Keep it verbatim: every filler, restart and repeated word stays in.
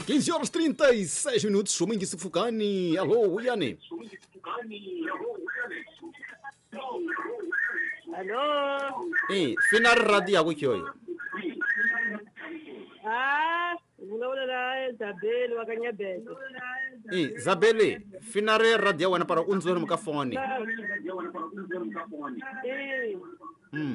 quinze horas e trinta e seis minutos, Shumingi Sifukani. Alô, Uyane. Alô? Eh, finar radio wiki hoyo. Ah, unaona Zabeli wakanyabeza. Eh, Zabele, finare radio wana para unzo mukafoni. Eh. Mm.